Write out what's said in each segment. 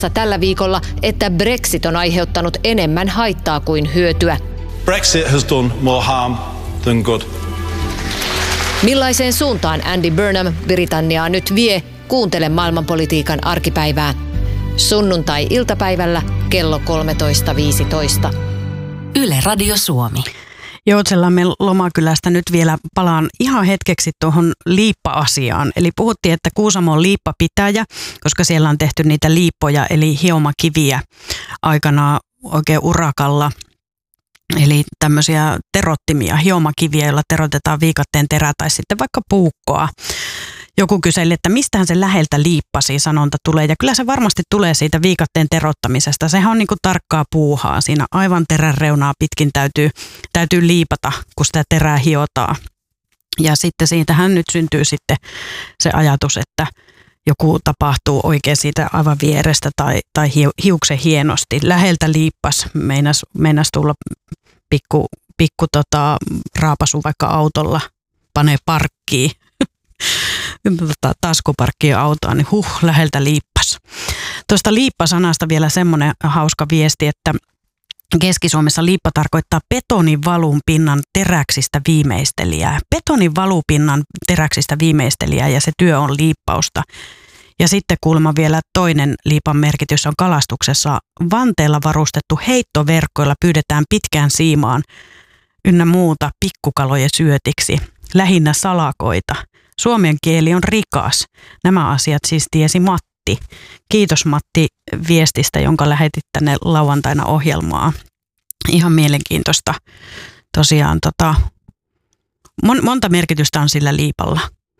tällä viikolla, että Brexit on aiheuttanut enemmän haittaa kuin hyötyä. Brexit has done more harm than good. Millaiseen suuntaan Andy Burnham Britanniaa nyt vie? Kuuntele maailmanpolitiikan arkipäivää. Sunnuntai-iltapäivällä kello 13.15. Yle Radio Suomi. Joutsenlammen Lomakylästä nyt vielä palaan ihan hetkeksi tuohon liippa-asiaan. Eli puhuttiin, että Kuusamo on liippapitäjä, koska siellä on tehty niitä liippoja eli hiomakiviä aikanaan oikein urakalla. Eli tämmöisiä terottimia, hiomakiviä, joilla terotetaan viikatteen terää tai sitten vaikka puukkoa. Joku kyseli, että mistähän se läheltä liippasi sanonta tulee, ja kyllä se varmasti tulee siitä viikatteen terottamisesta. Sehän on niin kuin tarkkaa puuhaa. Siinä aivan terän reunaa pitkin täytyy liipata, kun sitä terää hiotaan. Ja sitten siitähän nyt syntyy sitten se ajatus, että joku tapahtuu oikein siitä aivan vierestä tai hiuksen hienosti. Läheltä liippas, meinas tulla pikku raapasu vaikka autolla, panee parkkiin. Taskuparkkiin autoa, niin läheltä liippas. Tuosta liippasanasta vielä semmoinen hauska viesti, että Keski-Suomessa liippa tarkoittaa betonin valunpinnan teräksistä viimeistelijää. Betonin valupinnan teräksistä viimeistelijää ja se työ on liippausta. Ja sitten kuulemma vielä toinen liipan merkitys on kalastuksessa. Vanteella varustettu heittoverkko, jolla pyydetään pitkään siimaan ynnä muuta pikkukalojen syötiksi, lähinnä salakoita. Suomen kieli on rikas. Nämä asiat siis tiesi Matti. Kiitos Matti viestistä, jonka lähetit tänne lauantaina ohjelmaa. Ihan mielenkiintoista. Tosiaan monta merkitystä on sillä liipalla.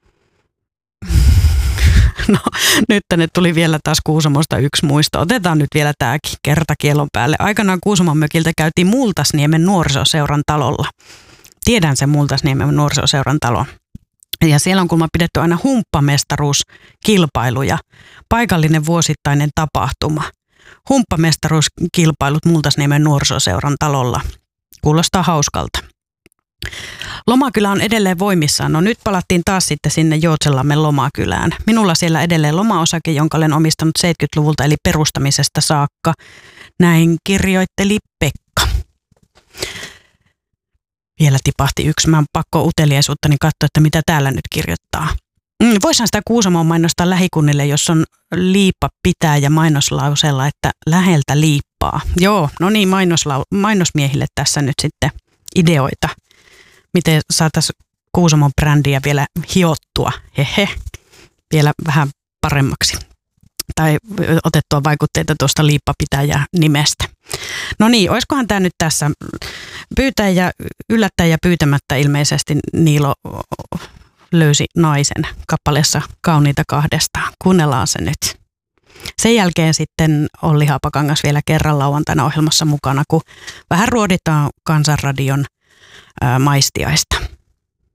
No nyt tänne tuli vielä taas Kuusamosta yksi muisto. Otetaan nyt vielä tämäkin kertakielon päälle. Aikanaan Kuusamon mökiltä käytiin Multasniemen nuorisoseuran talolla. Tiedän sen Multasniemen nuorisoseuran talon. Ja siellä on kuulemma pidetty aina humppamestaruuskilpailuja, paikallinen vuosittainen tapahtuma. Humppamestaruuskilpailut Multasniemen nuorisoseuran talolla. Kuulostaa hauskalta. Lomakylä on edelleen voimissaan. No nyt palattiin taas sitten sinne Joutsenlammen Lomakylään. Minulla siellä edelleen lomaosake, jonka olen omistanut 70-luvulta eli perustamisesta saakka. Näin kirjoitteli Pekka. Vielä tipahti yksi. Mä oon pakko uteliaisuuttani katsoa, että mitä täällä nyt kirjoittaa. Voisihan sitä Kuusamoon mainostaa lähikunnille, jos on liippa pitää ja mainoslauseella, että läheltä liippaa. Joo, no niin, mainosmiehille tässä nyt sitten ideoita. Miten saataisiin Kuusamon brändiä vielä hiottua, vielä vähän paremmaksi. Tai otettua vaikutteita tuosta liippapitäjä nimestä. No niin, olisikohan tämä nyt tässä yllättäen ja pyytämättä ilmeisesti Niilo löysi naisen kappaleessa Kauniita kahdestaan. Kuunnellaan se nyt. Sen jälkeen sitten Olli Haapakangas vielä kerran lauantaina ohjelmassa mukana, kun vähän ruoditaan Kansanradion maistiaista.